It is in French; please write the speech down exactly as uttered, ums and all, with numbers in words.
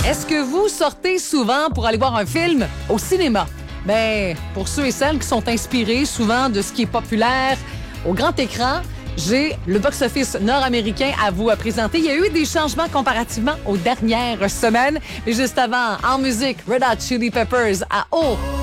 Est-ce que vous sortez souvent pour aller voir un film au cinéma? Ben, pour ceux et celles qui sont inspirés souvent de ce qui est populaire au grand écran, j'ai le box-office nord-américain à vous présenter. Il y a eu des changements comparativement aux dernières semaines. Mais juste avant, en musique, Red Hot Chili Peppers à Oh!